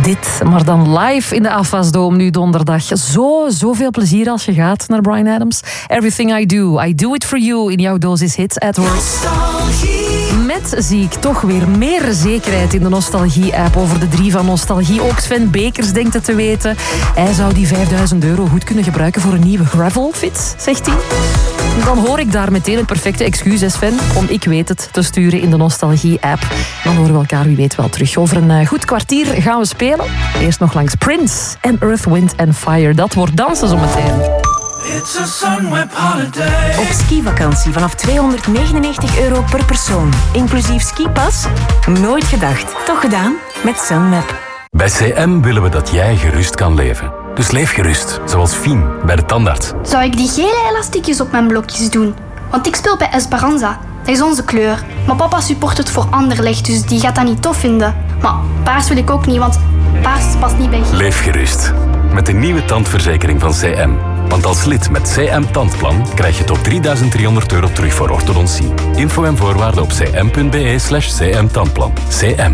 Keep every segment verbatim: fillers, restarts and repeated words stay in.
dit, maar dan live in de Afasdome nu donderdag. Zo, zoveel plezier als je gaat naar Bryan Adams. Everything I Do, I Do It For You in jouw dosis hits, Edwards. Met zie ik toch weer meer zekerheid in de Nostalgie-app over de drie van Nostalgie. Ook Sven Bekers denkt het te weten. Hij zou die vijfduizend euro goed kunnen gebruiken voor een nieuwe gravelfiets, zegt hij. Dan hoor ik daar meteen het perfecte excuus, hè Sven, om Ik Weet Het te sturen in de Nostalgie-app. Dan horen we elkaar wie weet wel terug. Over een goed kwartier gaan we spelen. Eerst nog langs Prince en Earth, Wind and Fire. Dat wordt dansen zometeen. It's a Sunweb holiday. Op skivakantie vanaf tweehonderdnegenennegentig euro per persoon. Inclusief skipas? Nooit gedacht. Toch gedaan? Met Sunweb. Bij C M willen we dat jij gerust kan leven. Dus leef gerust, zoals Fien bij de tandarts. Zou ik die gele elastiekjes op mijn blokjes doen? Want ik speel bij Esperanza. Dat is onze kleur. Maar papa support het voor Anderlecht, dus die gaat dat niet tof vinden. Maar paars wil ik ook niet, want paars past niet bij geel. Leef gerust. Met de nieuwe tandverzekering van C M. Want als lid met C M Tandplan krijg je tot drieduizend driehonderd euro terug voor orthodontie. Info en voorwaarden op cm.be slash cmtandplan. C M.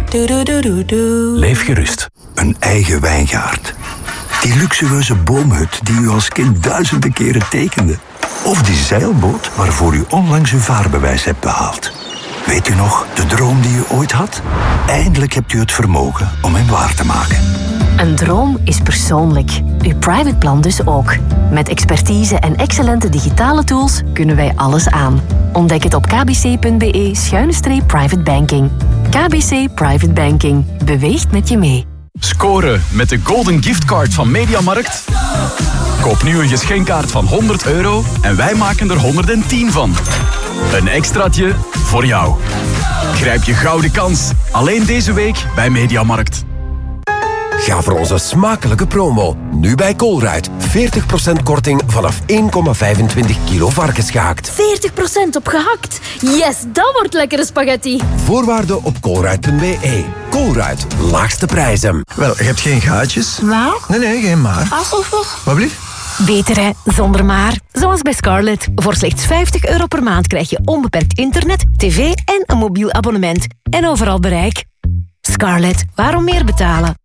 Leef gerust. Een eigen wijngaard. Die luxueuze boomhut die u als kind duizenden keren tekende. Of die zeilboot waarvoor u onlangs uw vaarbewijs hebt behaald. Weet u nog, de droom die u ooit had? Eindelijk hebt u het vermogen om hem waar te maken. Een droom is persoonlijk. Uw private plan dus ook. Met expertise en excellente digitale tools kunnen wij alles aan. Ontdek het op kbc.be schuine streep private banking. K B C Private Banking. Beweegt met je mee. Scoren met de Golden Giftcard van Mediamarkt. Koop nu een geschenkkaart van honderd euro en wij maken er honderdtien van. Een extraatje voor jou. Grijp je gouden kans. Alleen deze week bij Mediamarkt. Ga voor onze smakelijke promo. Nu bij Colruyt. veertig procent korting vanaf één komma vijfentwintig kilo varkensgehakt. veertig procent op gehakt? Yes, dat wordt lekkere spaghetti. Voorwaarden op colruyt punt b e. Colruyt, laagste prijzen. Wel, je hebt geen gaatjes. Maar? Nee, nee, geen maar. Wat blieft? Beter hè, zonder maar. Zoals bij Scarlett. Voor slechts vijftig euro per maand krijg je onbeperkt internet, tv en een mobiel abonnement. En overal bereik. Scarlett, waarom meer betalen?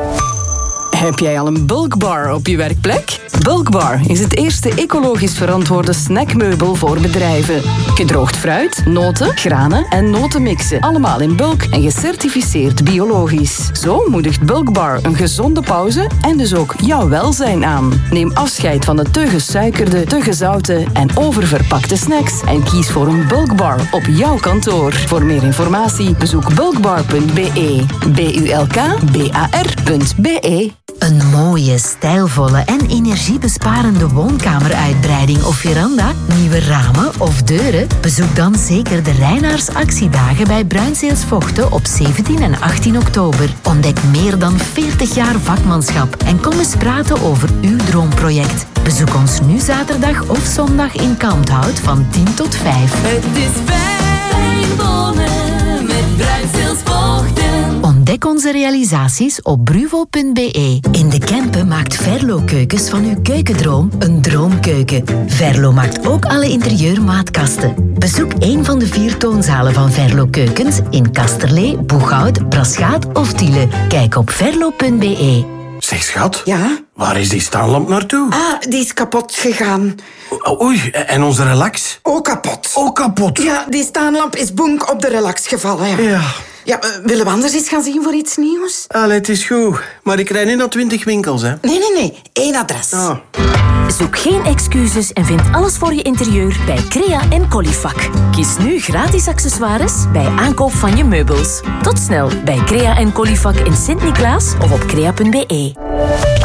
Heb jij al een bulkbar op je werkplek? Bulkbar is het eerste ecologisch verantwoorde snackmeubel voor bedrijven. Gedroogd fruit, noten, granen en notenmixen. Allemaal in bulk en gecertificeerd biologisch. Zo moedigt Bulkbar een gezonde pauze en dus ook jouw welzijn aan. Neem afscheid van de te gesuikerde, te gezouten en oververpakte snacks en kies voor een Bulkbar op jouw kantoor. Voor meer informatie bezoek bulkbar punt b e. B U L K B A R punt b e. Een mooie, stijlvolle en energiebesparende woonkameruitbreiding of veranda, nieuwe ramen of deuren? Bezoek dan zeker de Reinaars actiedagen bij Bruinzeels Vochten op zeventien en achttien oktober. Ontdek meer dan veertig jaar vakmanschap en kom eens praten over uw droomproject. Bezoek ons nu zaterdag of zondag in Kalmthout van tien tot vijf. Het is fijn wonen met Bruinzeels Vochten. Ontdek onze realisaties op bruvo punt b e. In de Kempen maakt Verlo Keukens van uw keukendroom een droomkeuken. Verlo maakt ook alle interieurmaatkasten. Bezoek een van de vier toonzalen van Verlo Keukens in Kasterlee, Boeghout, Braschaat of Tiele. Kijk op verlo punt b e. Zeg schat, ja? Waar is die staanlamp naartoe? Ah, die is kapot gegaan. O, oei, en onze relax? Ook kapot. Ook kapot? Ja, die staanlamp is bonk op de relax gevallen. Ja. Ja. Ja, uh, willen we anders eens gaan zien voor iets nieuws? Allee, het is goed. Maar ik rijd nu naar twintig winkels, hè. Nee, nee, nee. Eén adres. Oh. Zoek geen excuses en vind alles voor je interieur bij Crea en Colifac. Kies nu gratis accessoires bij aankoop van je meubels. Tot snel bij Crea en Colifac in Sint-Niklaas of op crea punt b e.